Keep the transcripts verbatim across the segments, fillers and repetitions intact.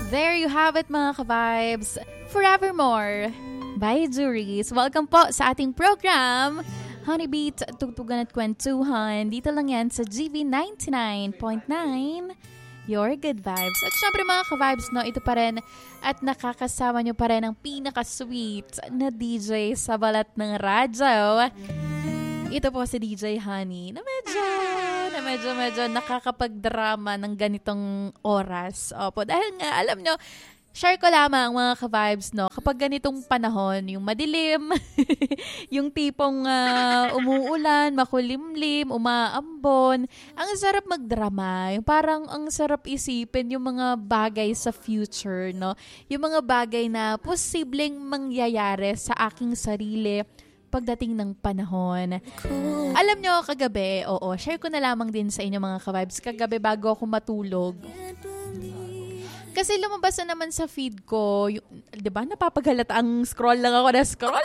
There you have it mga ka-vibes. Forevermore by Juries. Welcome po sa ating program, Honeybeat, Tugtugan at Kwentuhan. Dito lang yan sa G V ninety-nine point nine, Your Good Vibes. At syempre mga ka-vibes, no, ito pa rin at nakakasama nyo pa rin ang pinaka-sweet na D J sa balat ng radyo. Ito po si D J Honey na medyo, na medyo, medyo nakakapag-drama ng ganitong oras. Opo, dahil nga, alam nyo, share ko lamang mga ka-vibes, no, kapag ganitong panahon, yung madilim, yung tipong uh, umuulan, makulimlim, umaambon, ang sarap magdrama. Yung parang ang sarap isipin yung mga bagay sa future, no? Yung mga bagay na posibleng mangyayari sa aking sarili pagdating ng panahon. Cool. Alam nyo, kagabi, oo, share ko na lamang din sa inyo mga ka-vibes, kagabi bago ako matulog. Kasi lumabas na naman sa feed ko, yung, di ba, napapaghalata ang scroll lang ako na scroll.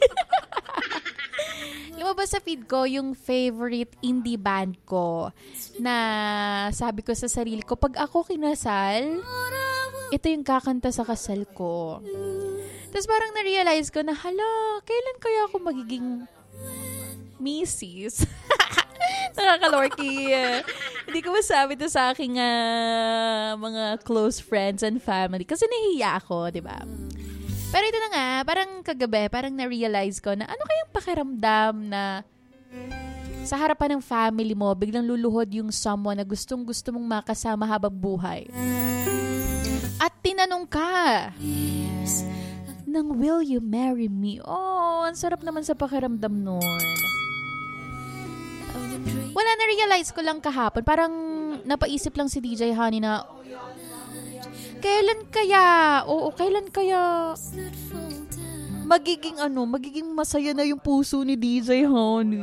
Lumabas sa feed ko yung favorite indie band ko na sabi ko sa sarili ko, pag ako kinasal, ito yung kakanta sa kasal ko. Tapos parang na-realize ko na, hala, kailan kaya ako magiging missus? Nakakalorky. Uh, hindi ko masabi to sa aking uh, mga close friends and family kasi nahihiya ako, di ba? Pero ito na nga, parang kagabi, parang na-realize ko na ano kayang pakiramdam na sa harapan ng family mo, biglang luluhod yung someone na gustong-gusto mong makasama habang buhay. At tinanong ka ng will you marry me? Oh, ang sarap naman sa pakiramdam nun. Wala, na-realize ko lang kahapon. Parang napaisip lang si D J Honey na kailan kaya, oo, kailan kaya magiging ano, magiging masaya na yung puso ni D J Honey.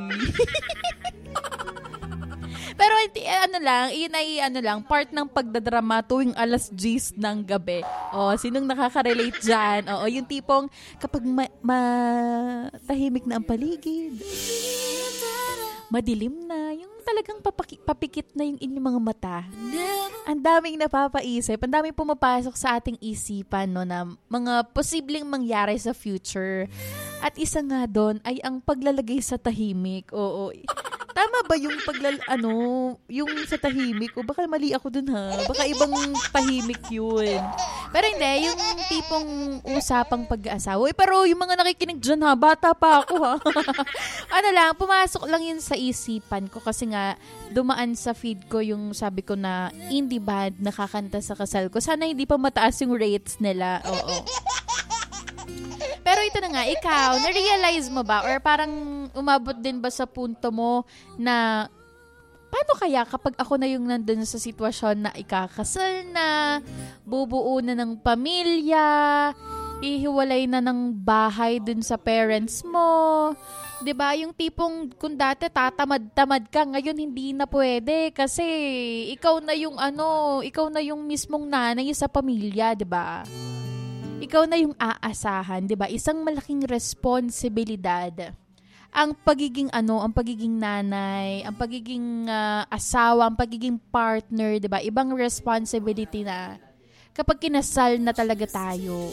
Pero ano lang, yun ay ano lang, part ng pagdadrama tuwing alas diyes ng gabi. O, sinong nakaka-relate dyan? Oo, yung tipong kapag ma- matahimik na ang paligid, madilim na, yung talagang papaki- papikit na yung inyong mga mata. Ang daming napapaisip, ang daming pumapasok sa ating isipan, no, na mga posibleng mangyari sa future. At isa nga doon ay ang paglalagay sa tahimik. Oo. Tama ba yung paglal ano, yung sa tahimik? O baka mali ako dun ha? Baka ibang tahimik yun. Pero hindi, yung tipong usapang pag-aasawa. Eh, pero yung mga nakikinig dyan ha, bata pa ako ha. Ano lang, pumasok lang yun sa isipan ko kasi nga dumaan sa feed ko yung sabi ko na indie band nakakanta sa kasal ko. Sana hindi pa mataas yung rates nila. Oo. Pero ito na nga, ikaw, na-realize mo ba or parang umabot din ba sa punto mo na paano kaya kapag ako na yung nandun sa sitwasyon na ikakasal na, bubuo na ng pamilya, ihiwalay na ng bahay dun sa parents mo, 'di ba? Yung tipong kung dati tatamad-tamad ka, ngayon hindi na pwede kasi ikaw na yung ano, ikaw na yung mismong nanay sa pamilya, 'di ba? Ikaw na yung aasahan, 'di ba? Isang malaking responsibilidad. Ang pagiging ano, ang pagiging nanay, ang pagiging uh, asawa, ang pagiging partner, 'di ba? Ibang responsibility na kapag kinasal na talaga tayo.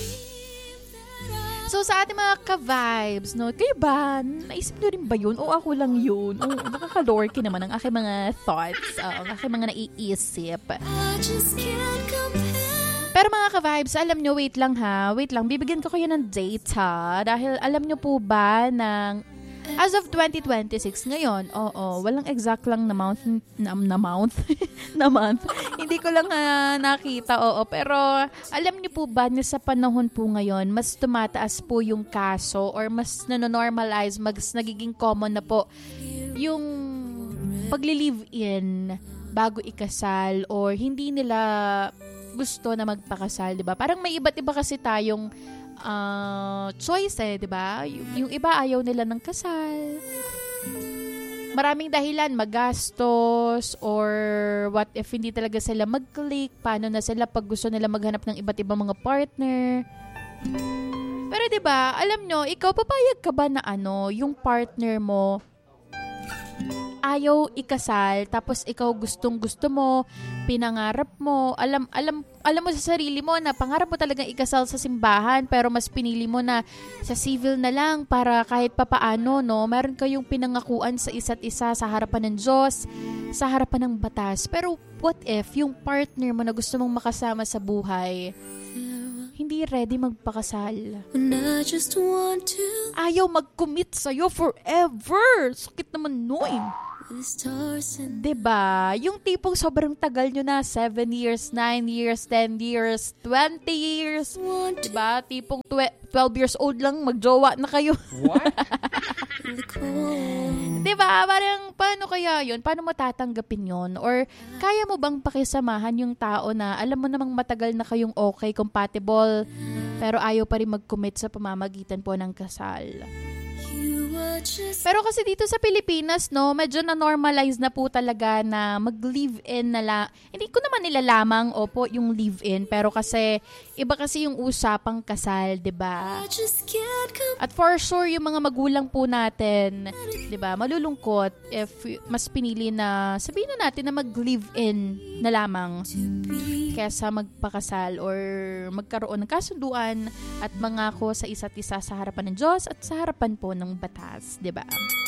So sa ating mga ka-vibes, no, kayo ba, naisip nyo rin ba yun? O ako lang yun? O nakaka-lorky naman ang aking mga thoughts, uh, ang aking mga naiisip. Pero mga ka-vibes, alam nyo, wait lang ha, wait lang, bibigyan ko kayo ng date ha, dahil alam nyo po ba ng as of twenty twenty-six ngayon, oo, walang exact lang na month, na, na month, na month, hindi ko lang uh, nakita, oo, pero alam niyo po ba na sa panahon po ngayon, mas tumataas po yung kaso or mas nanonormalize, mas nagiging common na po yung pagli-live-in bago ikasal or hindi nila gusto na magpakasal, di ba? Parang may iba't iba kasi tayong Uh, choice eh, di ba? Y- yung iba ayaw nila ng kasal. Maraming dahilan, magastos or what if hindi talaga sila mag-click, paano na sila pag gusto nila maghanap ng iba't ibang mga partner. Pero di ba, alam nyo, ikaw papayag ka ba na ano, yung partner mo ayaw ikasal, tapos ikaw gustong gusto mo, pinangarap mo, alam, alam, alam mo sa sarili mo na pangarap mo talagang ikasal sa simbahan, pero mas pinili mo na sa civil na lang para kahit papaano, no, meron kayong pinangakuan sa isa't isa sa harapan ng Diyos, sa harapan ng batas. Pero what if yung partner mo na gusto mong makasama sa buhay, hindi ready magpakasal? Ayaw mag-commit sa'yo forever. Sakit naman nun. Diba? Yung tipong sobrang tagal nyo na, seven years, nine years, ten years, twenty years. Diba? Tipong twelve years old lang, magjowa na kayo. What? Diba? Parang, paano kaya yun? Paano mo tatanggapin yun? Or, kaya mo bang pakisamahan yung tao na alam mo namang matagal na kayong okay, compatible, pero ayaw pa rin mag-commit sa pamamagitan po ng kasal? Pero kasi dito sa Pilipinas, no, medyo na-normalize na po talaga na mag-live-in na lang. Hindi ko naman nilalamang, opo, yung live-in. Pero kasi, iba kasi yung usapang kasal, diba? At for sure, yung mga magulang po natin, diba, malulungkot if mas pinili na, sabihin na natin na mag-live-in na lamang kesa magpakasal or magkaroon ng kasunduan at mangako sa isa't isa sa harapan ng Diyos at sa harapan po ng batas, diba?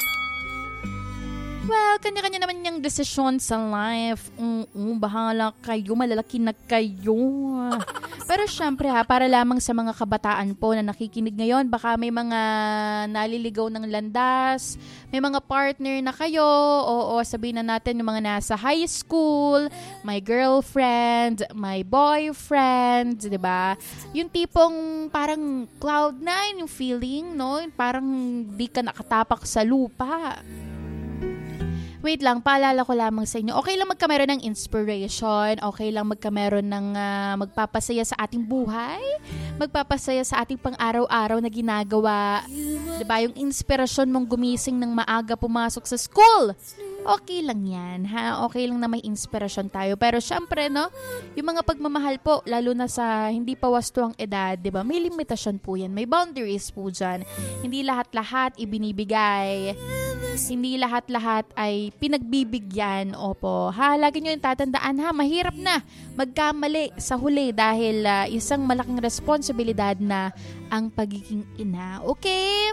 Well, kanya-kanya naman yung desisyon sa life. Mm, mm, bahala kayo, malalaki na kayo. Pero syempre ha, para lamang sa mga kabataan po na nakikinig ngayon, baka may mga naliligaw ng landas, may mga partner na kayo, o, o sabihin na natin yung mga nasa high school, my girlfriend, my boyfriend, di ba? Yung tipong parang cloud nine yung feeling, no? Parang di ka nakatapak sa lupa. Wait lang, paalala ko lamang sa inyo. Okay lang magkameron ng inspiration. Okay lang magkameron ng uh, magpapasaya sa ating buhay. Magpapasaya sa ating pang-araw-araw na ginagawa. Diba? Yung inspirasyon mong gumising ng maaga pumasok sa school. Okay lang yan, ha? Okay lang na may inspirasyon tayo. Pero syempre, no? Yung mga pagmamahal po, lalo na sa hindi pa wasto ang edad, diba? May limitasyon po yan. May boundaries po dyan. Hindi lahat-lahat ibinibigay. Hindi lahat-lahat ay pinagbibigyan. Opo. Ha, lagi nyo yung tatandaan, ha? Mahirap na magkamali sa huli dahil uh, isang malaking responsibilidad na ang pagiging ina. Okay?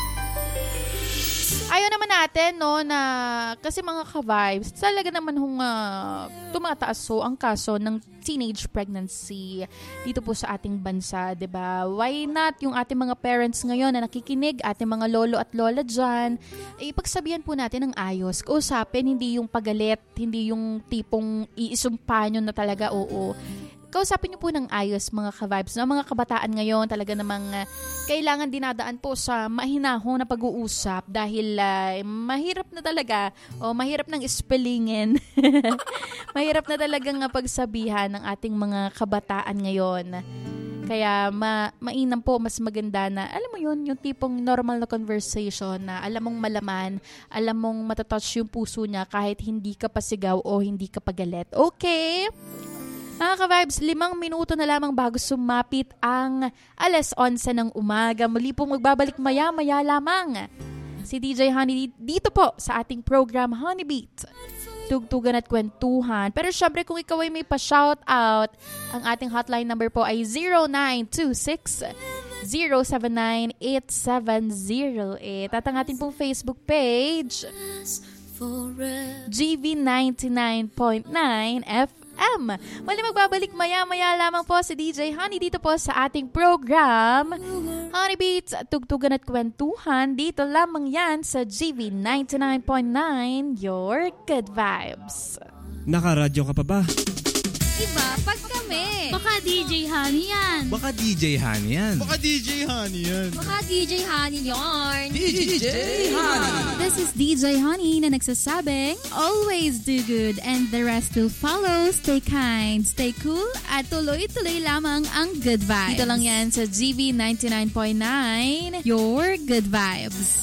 Ayaw naman natin, no, na kasi mga ka-vibes, talaga naman hong uh, tumataas so ang kaso ng teenage pregnancy dito po sa ating bansa, diba? Why not yung ating mga parents ngayon na nakikinig, ating mga lolo at lola dyan, eh, ipagsabihan po natin ng ayos. Kausapin, hindi yung pagalit, hindi yung tipong iisumpa nyo na talaga, oo. Kausapin niyo po ng ayos, mga ka-vibes. No? Mga kabataan ngayon talaga namang uh, kailangan dinadaan po sa mahinahon na pag-uusap dahil uh, mahirap na talaga o mahirap nang spellingin. Mahirap na talagang uh, pagsabihan ng ating mga kabataan ngayon. Kaya ma- mainam po, mas maganda na, alam mo yun, yung tipong normal na conversation na alam mong malaman, alam mong matatouch yung puso niya kahit hindi ka pasigaw o hindi ka pagalit. Okay? Mga ka-vibes, limang minuto na lamang bago sumapit ang alas onse ng umaga. Muli pong magbabalik maya-maya lamang si D J Honey dito po sa ating program Honey Beat. Tugtugan at kwentuhan. Pero syempre kung ikaw ay may pa-shoutout, ang ating hotline number po ay zero nine two six zero seven nine eight seven zero eight. At ang ating pong Facebook page, G V ninety-nine point nine F M. Mali magbabalik maya-maya lamang po si D J Honey dito po sa ating program Honey Beats, tugtugan at kwentuhan. Dito lamang yan sa G V ninety-nine point nine, your good vibes. Nakaradyo ka pa ba? Iba pag kami. Baka D J Honey yan. Baka D J Honey yan. Baka D J Honey yan. Baka D J Honey yarn. D J Honey. This is D J Honey na nagsasabing, always do good and the rest will follow. Stay kind, stay cool, at tuloy-tuloy lamang ang good vibes. Dito lang yan sa G V ninety-nine point nine, your good vibes.